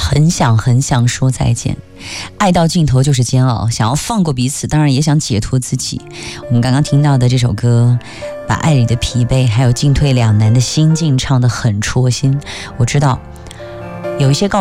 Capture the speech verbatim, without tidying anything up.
很想很想说再见，爱到尽头就是煎熬，想要放过彼此，当然也想解脱自己。我们刚刚听到的这首歌，把爱里的疲惫还有进退两难的心境唱得很戳心。我知道有一些告